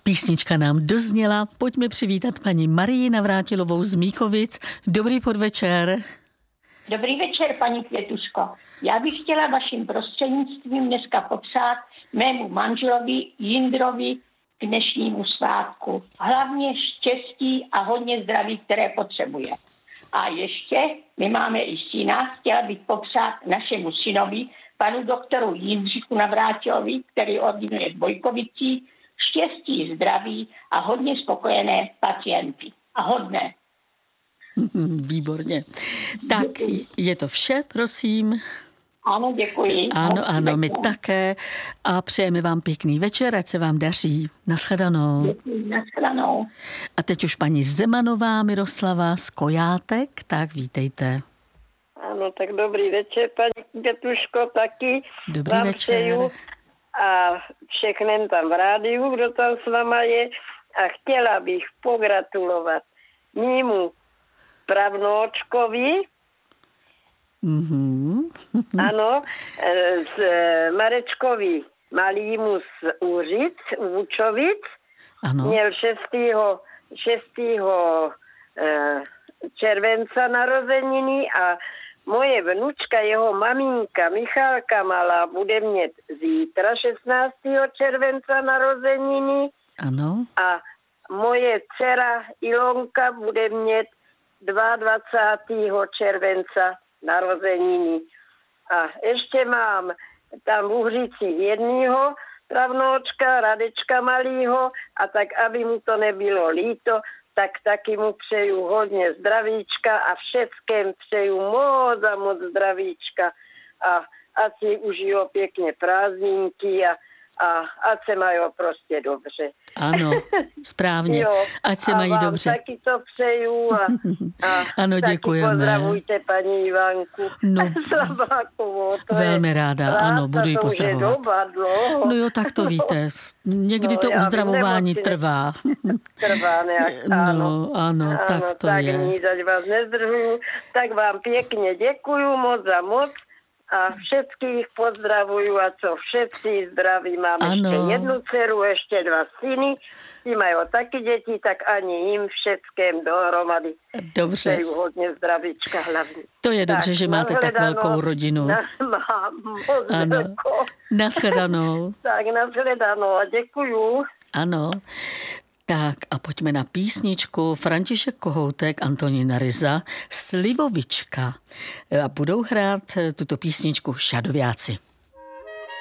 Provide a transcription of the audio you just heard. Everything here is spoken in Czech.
Písnička nám dozněla. Pojďme přivítat paní Marii Navrátilovou z Míkovic. Dobrý podvečer. Dobrý večer, paní Květuško. Já bych chtěla vaším prostřednictvím dneska popřát mému manželovi Jindrovi k dnešnímu svátku. Hlavně štěstí a hodně zdraví, které potřebuje. A ještě, my máme i syna, chtěla bych popřát našemu synovi, panu doktoru Jindřichu Navrátilovi, který ordinuje v Bojkovicích, štěstí, zdraví a hodně spokojené pacienty. A hodné. Výborně. Tak, je to vše, prosím. Ano, děkuji. Ano, my také. A přejeme vám pěkný večer, ať se vám daří. Naschledanou. Děkuji, naschledanou. A teď už paní Zemanová Miroslava z Kojátek, tak vítejte. Ano, tak dobrý večer, paní Květuško, taky. Dobrý večer. Přeju a všechny tam v rádiu, kdo tam s váma je. A chtěla bych pogratulovat mému pravnoučkovi, ano, z Marečkovi malýmu z Úřic, Vůčovic. Ano. Měl 6. červenca narozeniny a moje vnučka, jeho maminka Michálka malá, bude mít zítra 16. červenca narozeniny. Ano. A moje dcera Ilonka bude mít 22. červenca narozeniny. A ještě mám tam v Uhřicích jedného pravnoučka, Radečka malýho, a tak, aby mu to nebylo líto, tak taky mu přeju hodně zdravíčka a všeckém přeju moc a moc zdravíčka a ať si užijou pěkně prázdninky a ať se mají prostě dobře. Ano, správně. Jo, ať se mají dobře. Taky to přeju a ano, taky děkujeme. pozdravujte paní Ivanku. No, Slavákovou, velmi ráda, ano, budu ji pozdravovat. No jo, tak to víte. Někdy to uzdravování trvá. Trvá nějak, ano, tak to tak je. nic, ať vás nezdržuju. Tak vám pěkně děkuju moc za moc. A všetkých pozdravuju a co všetci zdraví. Mám ještě jednu dceru, ještě 2 syny. Ti mají taky děti, tak ani jim všetkém dohromady. Dobře. Přeju hodně zdravíčka hlavně. To je dobře, že máte tak velkou rodinu. Mám moc velkou. Naschledanou. Tak naschledanou a děkuju. Ano. Tak a pojďme na písničku. František Kohoutek, Antonína Ryza, Slivovička. A budou hrát tuto písničku Šadoviáci.